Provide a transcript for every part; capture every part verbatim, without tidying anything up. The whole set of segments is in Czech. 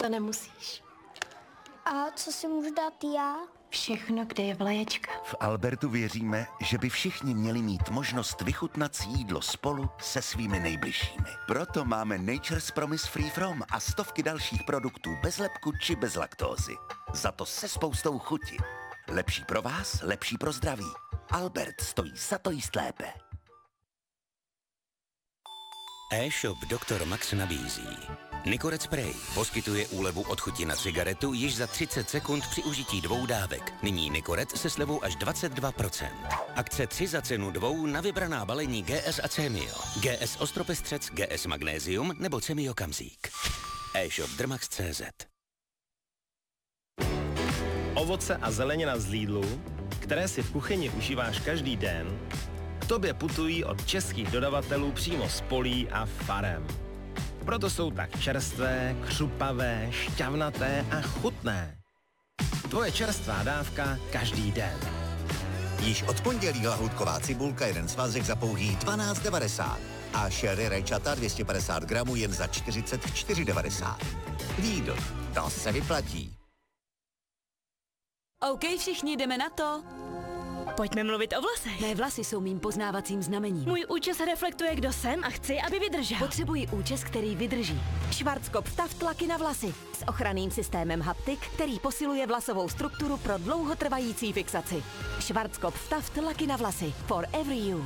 to nemusíš. A co si můžu dát já? Všechno, kde je vlaječka. V Albertu věříme, že by všichni měli mít možnost vychutnat si jídlo spolu se svými nejbližšími. Proto máme Nature's Promise Free From a stovky dalších produktů bez lepku či bez laktózy. Za to se spoustou chuti. Lepší pro vás, lepší pro zdraví. Albert stojí za to jíst lépe. E-shop doktor Max nabízí. Nicorette Spray poskytuje úlevu od chuti na cigaretu již za třicet sekund při užití dvou dávek. Nyní Nicorette se slevou až dvacet dva procent. Akce tři za cenu dvou na vybraná balení G S a Cemio. G S Ostropestřec, G S Magnézium nebo Cemio Kamzík. E-shop drmax tečka cé zet. Ovoce a zelenina z Lidlu, které si v kuchyni užíváš každý den, k tobě putují od českých dodavatelů přímo z polí a farem. Proto jsou tak čerstvé, křupavé, šťavnaté a chutné. Tvoje čerstvá dávka každý den. Již od pondělí lahůdková cibulka jeden svazek za pouhých dvanáct devadesát a sherry rajčata dvě stě padesát gramů jen za čtyřicet čtyři devadesát. Lidl, to se vyplatí. OK, všichni jdeme na to. Pojďme mluvit o vlasech. Mé vlasy jsou mým poznávacím znamením. Můj účes reflektuje, kdo jsem a chci, aby vydržel. Potřebuji účes, který vydrží. Schwarzkopf Taft laky na vlasy s ochranným systémem haptik, který posiluje vlasovou strukturu pro dlouhotrvající fixaci. Schwarzkopf Taft laky na vlasy. For every you.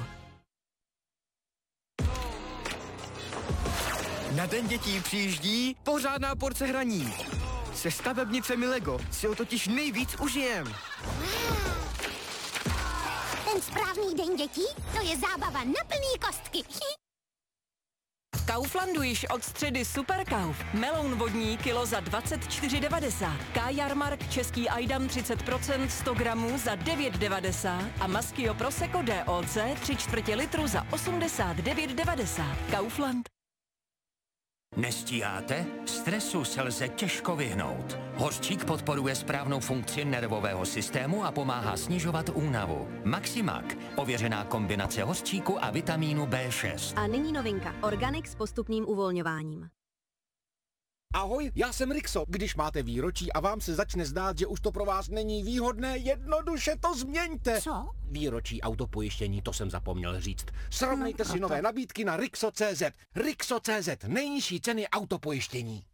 Na Den dětí přijíždí pořádná porce hraní. Se stavebnicemi Lego si ho totiž nejvíc užijem. Ten správný Den dětí, to je zábava na plný kostky. V Kauflandu již od středy Super Kauf. Meloun vodní kilo za dvacet čtyři devadesát. K-Jarmark český Ajdam třicet procent sto gramů za devět devadesát a Maschio Prosecco D O C tři čtvrtě litru za osmdesát devět devadesát. Kaufland. Nestíháte? Stresu se lze těžko vyhnout. Hořčík podporuje správnou funkci nervového systému a pomáhá snižovat únavu. Maximak, ověřená kombinace hořčíku a vitamínu B šest. A nyní novinka. Organic s postupným uvolňováním. Ahoj, já jsem Rixo. Když máte výročí a vám se začne zdát, že už to pro vás není výhodné, jednoduše to změňte. Co? Výročí autopojištění, to jsem zapomněl říct. Srovnejte si nové nabídky na Rixo tečka cé zet. Rixo tečka cé zet, nejnižší ceny autopojištění.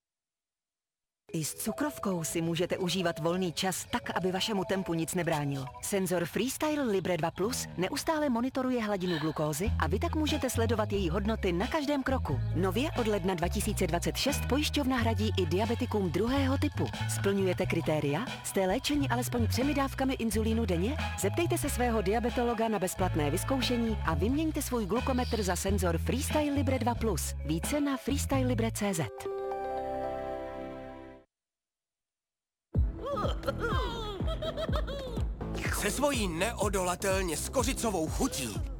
I s cukrovkou si můžete užívat volný čas tak, aby vašemu tempu nic nebránil. Senzor Freestyle Libre dva plus neustále monitoruje hladinu glukózy a vy tak můžete sledovat její hodnoty na každém kroku. Nově od ledna dva tisíce dvacet šest pojišťovna hradí i diabetikům druhého typu. Splňujete kritéria? Jste léčeni alespoň třemi dávkami inzulínu denně? Zeptejte se svého diabetologa na bezplatné vyzkoušení a vyměňte svůj glukometr za Senzor Freestyle Libre dva plus. Více na freestyle libre tečka cé zet. Se svojí neodolatelně skořicovou chutí